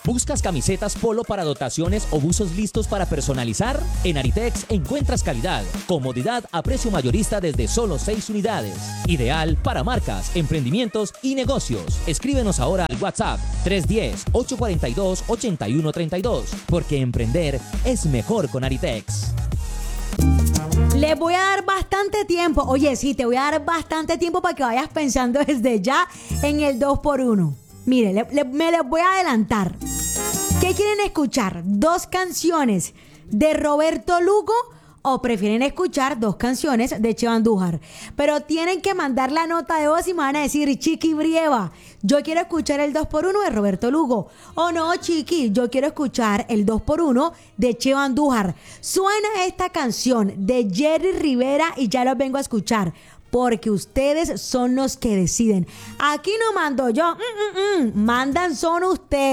¿Buscas camisetas polo para dotaciones o buzos listos para personalizar? En Aritex encuentras calidad, comodidad a precio mayorista desde solo 6 unidades. Ideal para marcas, emprendimientos y negocios. Escríbenos ahora al WhatsApp 310-842-8132, porque emprender es mejor con Aritex. Les voy a dar bastante tiempo. Oye, sí, te voy a dar bastante tiempo para que vayas pensando desde ya en el 2x1. Mire, me les voy a adelantar. ¿Qué quieren escuchar? ¿2 canciones de Roberto Lugo o prefieren escuchar 2 canciones de Cheo Andújar? Pero tienen que mandar la nota de voz y me van a decir: Chiqui Brieva, yo quiero escuchar el 2x1 de Roberto Lugo. O no, Chiqui, yo quiero escuchar el 2x1 de Cheo Andújar. Suena esta canción de Jerry Rivera y ya los vengo a escuchar, porque ustedes son los que deciden. Aquí no mando yo, mandan son ustedes.